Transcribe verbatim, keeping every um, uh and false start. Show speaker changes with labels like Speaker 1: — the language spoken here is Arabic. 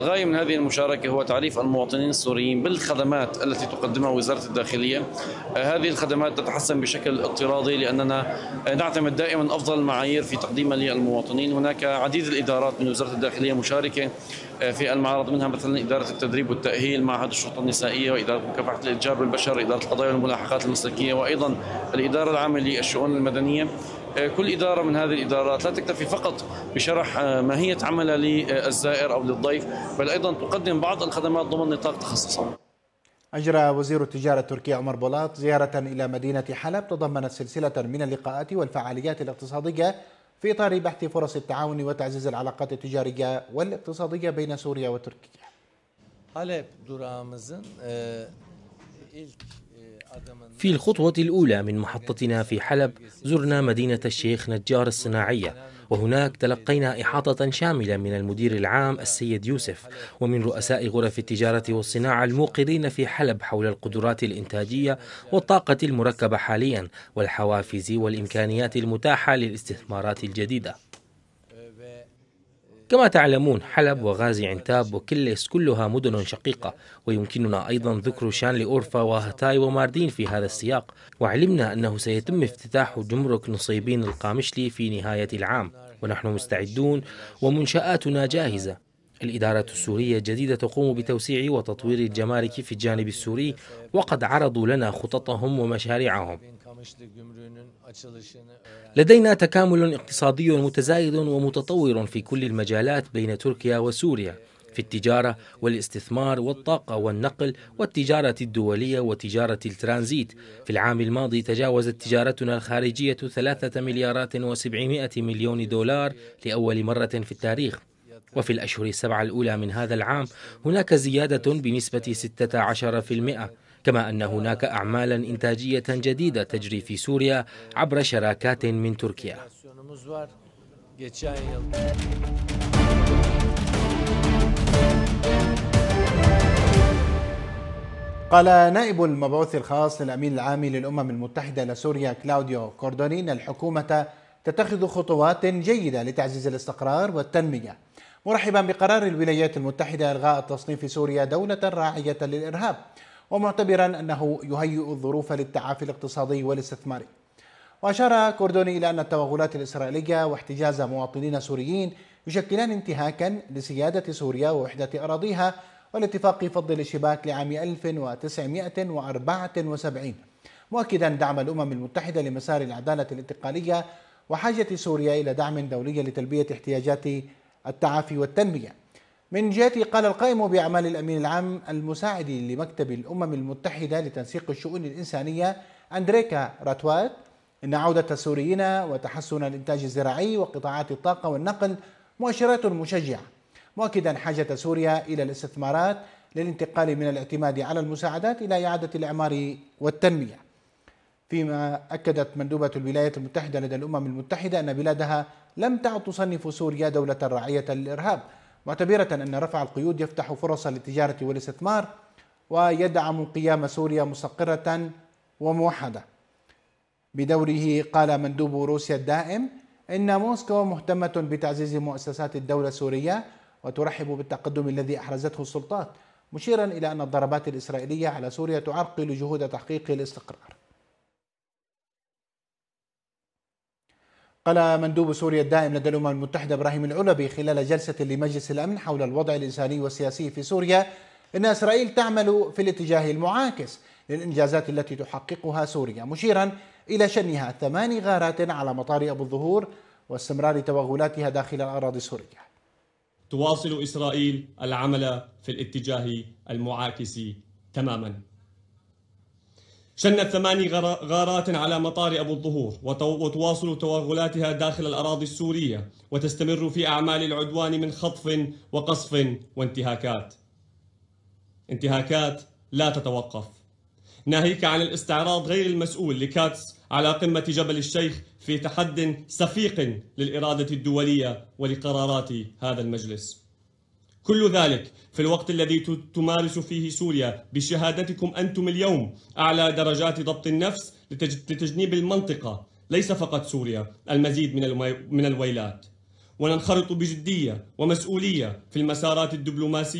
Speaker 1: الغاية من هذه المشاركة هو تعريف المواطنين السوريين بالخدمات التي تقدمها وزارة الداخلية. هذه الخدمات تتحسن بشكل اضطرادي لأننا نعتمد دائما أفضل المعايير في تقديمها للمواطنين. هناك عديد الإدارات من وزارة الداخلية مشاركة في المعرض، منها مثلا إدارة التدريب والتأهيل، معهد الشرطة النسائية، وإدارة مكافحة الإتجار بالبشر، إدارة القضايا والملاحقات المسلكية، وأيضا الإدارة العامة للشؤون المدنية. كل إدارة من هذه الإدارات لا تكتفي فقط بشرح ماهية عملها للزائر أو للضيف، بل أيضا تقدم بعض الخدمات ضمن نطاق تخصصها.
Speaker 2: أجرى وزير التجارة التركي عمر بولاط زيارة إلى مدينة حلب تضمنت سلسلة من اللقاءات والفعاليات الاقتصادية في إطار بحث فرص التعاون وتعزيز العلاقات التجارية والاقتصادية بين سوريا وتركيا.
Speaker 3: في الخطوة الأولى من محطتنا في حلب زرنا مدينة الشيخ نجار الصناعية، وهناك تلقينا إحاطة شاملة من المدير العام السيد يوسف ومن رؤساء غرف التجارة والصناعة الموقرين في حلب حول القدرات الإنتاجية والطاقة المركبة حاليا والحوافز والإمكانيات المتاحة للاستثمارات الجديدة. كما تعلمون حلب وغازي عنتاب وكلس كلها مدن شقيقة، ويمكننا أيضا ذكر شانلي أورفا وهتاي وماردين في هذا السياق، وعلمنا أنه سيتم افتتاح جمرك نصيبين القامشلي في نهاية العام، ونحن مستعدون ومنشآتنا جاهزة. الإدارة السورية الجديدة تقوم بتوسيع وتطوير الجمارك في الجانب السوري، وقد عرضوا لنا خططهم ومشاريعهم. لدينا تكامل اقتصادي متزايد ومتطور في كل المجالات بين تركيا وسوريا، في التجارة والاستثمار والطاقة والنقل والتجارة الدولية وتجارة الترانزيت. في العام الماضي تجاوزت تجارتنا الخارجية ثلاثة مليارات وسبعمائة مليون دولار لأول مرة في التاريخ. وفي الأشهر السبعة الأولى من هذا العام هناك زيادة بنسبة ستة عشر بالمئة، كما أن هناك أعمالا إنتاجية جديدة تجري في سوريا عبر شراكات من تركيا.
Speaker 2: قال نائب المبعوث الخاص للأمين العام للأمم المتحدة لسوريا كلاوديو كوردوني أن الحكومة تتخذ خطوات جيدة لتعزيز الاستقرار والتنمية، مرحبا بقرار الولايات المتحدة إلغاء تصنيف سوريا دولة راعية للإرهاب، ومعتبرا أنه يهيئ الظروف للتعافي الاقتصادي والاستثماري. وأشار كوردوني إلى أن التوغلات الإسرائيلية واحتجاز مواطنين سوريين يشكلان انتهاكا لسيادة سوريا ووحدة أراضيها والاتفاق فض الاشتباك لعام ألف وتسعمائة وأربعة وسبعين، مؤكدا دعم الأمم المتحدة لمسار العدالة الانتقالية وحاجة سوريا إلى دعم دولي لتلبية احتياجات التعافي والتنمية. من جهته قال القائم بأعمال الأمين العام المساعد لمكتب الأمم المتحدة لتنسيق الشؤون الإنسانية أندريكا راتوات إن عودة السوريين وتحسن الإنتاج الزراعي وقطاعات الطاقة والنقل مؤشرات مشجعة، مؤكدا حاجة سوريا إلى الاستثمارات للانتقال من الاعتماد على المساعدات إلى إعادة الإعمار والتنمية. فيما أكدت مندوبة الولايات المتحدة لدى الأمم المتحدة أن بلادها لم تعد تصنف سوريا دولة راعية للإرهاب، معتبرة أن رفع القيود يفتح فرص للتجارة والاستثمار ويدعم قيام سوريا مستقرة وموحدة. بدوره قال مندوب روسيا الدائم إن موسكو مهتمة بتعزيز مؤسسات الدولة السورية وترحب بالتقدم الذي أحرزته السلطات، مشيرا إلى أن الضربات الإسرائيلية على سوريا تعرقل جهود تحقيق الاستقرار. قال مندوب سوريا الدائم لدى الأمم المتحدة إبراهيم العلبي خلال جلسة لمجلس الأمن حول الوضع الإنساني والسياسي في سوريا إن إسرائيل تعمل في الاتجاه المعاكس للإنجازات التي تحققها سوريا، مشيرا إلى شنها ثمان غارات على مطار أبو الظهور واستمرار توغلاتها داخل الأراضي السورية.
Speaker 4: تواصل إسرائيل العمل في الاتجاه المعاكس تماما. شنت ثماني غارات على مطار أبو الظهور وتواصل توغلاتها داخل الأراضي السورية وتستمر في أعمال العدوان من خطف وقصف وانتهاكات انتهاكات لا تتوقف، ناهيك عن الاستعراض غير المسؤول لكاتس على قمة جبل الشيخ في تحد سفيق للإرادة الدولية ولقرارات هذا المجلس. كل ذلك في الوقت الذي تمارس فيه سوريا بشهادتكم أنتم اليوم أعلى درجات ضبط النفس لتجنيب المنطقة، ليس فقط سوريا، المزيد من من الويلات. وننخرط بجدية ومسؤولية في المسارات الدبلوماسية